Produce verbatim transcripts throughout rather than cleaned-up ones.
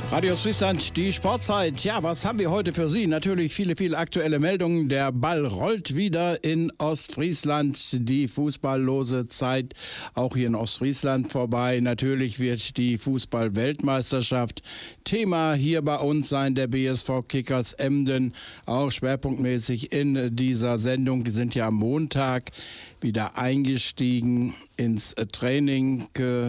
Radio Friesland, die Sportzeit. Ja, was haben wir heute für Sie? Natürlich viele, viele aktuelle Meldungen. Der Ball rollt wieder in Ostfriesland. Die fußballlose Zeit auch hier in Ostfriesland vorbei. Natürlich wird die Fußball-Weltmeisterschaft Thema hier bei uns sein. Der B S V Kickers Emden, auch schwerpunktmäßig in dieser Sendung. Die sind ja am Montag wieder eingestiegen ins Training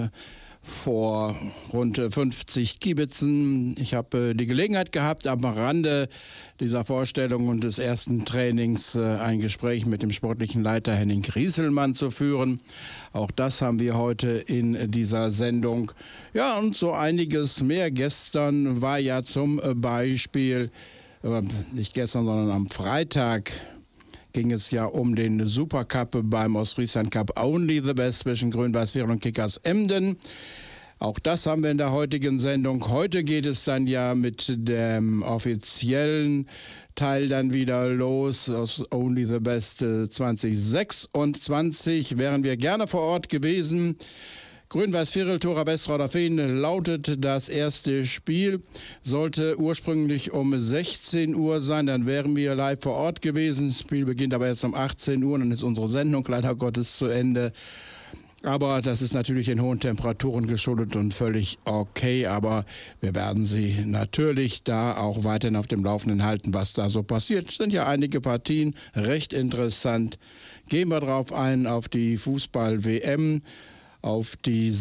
vor rund fünfzig Kiebitzen. Ich habe äh, die Gelegenheit gehabt, am Rande dieser Vorstellung und des ersten Trainings äh, ein Gespräch mit dem sportlichen Leiter Henning Grieselmann zu führen. Auch das haben wir heute in dieser Sendung. Ja, und so einiges mehr. Gestern war ja zum Beispiel, äh, nicht gestern, sondern am Freitag, ging es ja um den Supercup beim Ostfriesland Cup Only the Best zwischen Grün-Weiß-Wirel und Kickers Emden. Auch das haben wir in der heutigen Sendung. Heute geht es dann ja mit dem offiziellen Teil dann wieder los aus Only the Best zwanzig sechsundzwanzig. Wären wir gerne vor Ort gewesen. Grün-Weiß-Wirel, Thora Westrauder-Fehn lautet das erste Spiel. Sollte ursprünglich um sechzehn Uhr sein, dann wären wir live vor Ort gewesen. Das Spiel beginnt aber jetzt um achtzehn Uhr, dann ist unsere Sendung leider Gottes zu Ende. Aber das ist natürlich den hohen Temperaturen geschuldet und völlig okay. Aber wir werden Sie natürlich da auch weiterhin auf dem Laufenden halten, was da so passiert. Es sind ja einige Partien, recht interessant. Gehen wir drauf ein, auf die Fußball-W M. Auf die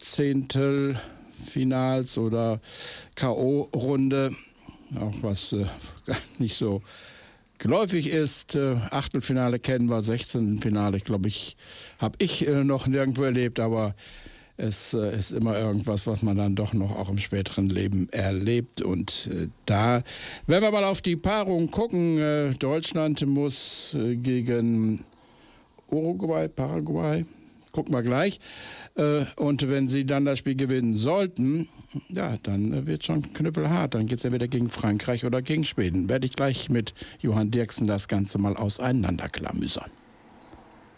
Sechzehntelfinals oder K O-Runde, auch was äh, gar nicht so geläufig ist. Äh, Achtelfinale kennen wir, Sechzehntelfinale, glaube ich, habe ich äh, noch nirgendwo erlebt, aber es äh, ist immer irgendwas, was man dann doch noch auch im späteren Leben erlebt. Und äh, da, wenn wir mal auf die Paarung gucken, äh, Deutschland muss äh, gegen Uruguay, Paraguay, gucken wir gleich. Und wenn sie dann das Spiel gewinnen sollten, ja, dann wird schon knüppelhart. Dann geht es ja wieder gegen Frankreich oder gegen Schweden. Werde ich gleich mit Johann Dirksen das Ganze mal auseinanderklamüsern.